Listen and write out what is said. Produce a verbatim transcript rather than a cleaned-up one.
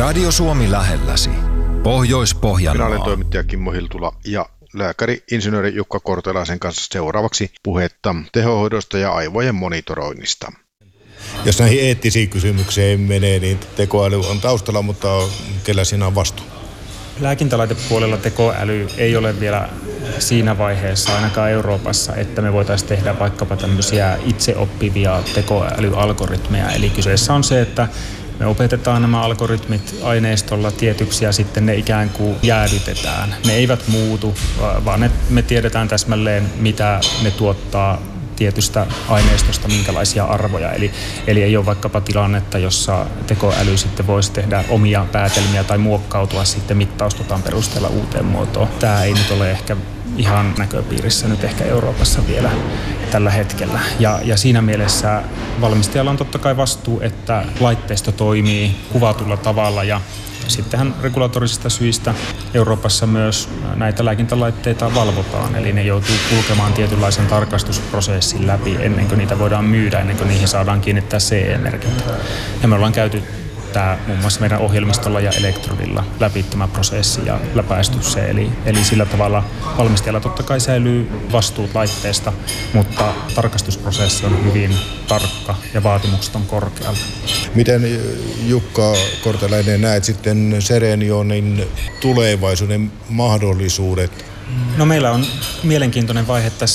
Radio Suomi lähelläsi. Pohjois-Pohjanmaa. Minä olen toimittaja Kimmo Hiltula ja lääkäri, insinööri Jukka Kortelaisen kanssa seuraavaksi puhetta tehohoidosta ja aivojen monitoroinnista. Jos näihin eettisiin kysymyksiin menee, niin tekoäly on taustalla, mutta kellä siinä on vastuu? Lääkintälaitepuolella tekoäly ei ole vielä siinä vaiheessa, ainakaan Euroopassa, että me voitaisiin tehdä vaikkapa tämmöisiä itseoppivia tekoälyalgoritmeja. Eli kyseessä on se, että me opetetaan nämä algoritmit aineistolla tietyksi ja sitten ne ikään kuin jäädytetään. Ne eivät muutu, vaan ne, me tiedetään täsmälleen, mitä ne tuottaa tietystä aineistosta, minkälaisia arvoja. Eli, eli ei ole vaikkapa tilannetta, jossa tekoäly sitten voisi tehdä omia päätelmiä tai muokkautua sitten mittaustutan perusteella uuteen muotoon. Tämä ei nyt ole ehkä ihan näköpiirissä nyt ehkä Euroopassa vielä tällä hetkellä. Ja, ja siinä mielessä valmistajalla on totta kai vastuu, että laitteisto toimii kuvatulla tavalla ja sittenhän regulatorisista syistä Euroopassa myös näitä lääkintälaitteita valvotaan, eli ne joutuu kulkemaan tietynlaisen tarkastusprosessin läpi ennen kuin niitä voidaan myydä, ennen kuin niihin saadaan kiinnittää C E-merkintä. Ja me ollaan käyty tämä muun muassa meidän ohjelmistolla ja elektrodilla läpi tämä prosessi ja läpäisty se. Eli, eli sillä tavalla valmistajalla totta kai säilyy vastuut laitteesta, mutta tarkastusprosessi on hyvin tarkka ja vaatimukset on korkealla. Miten Jukka Kortelainen näet sitten Serenionin tulevaisuuden mahdollisuudet? No meillä on mielenkiintoinen vaihe tässä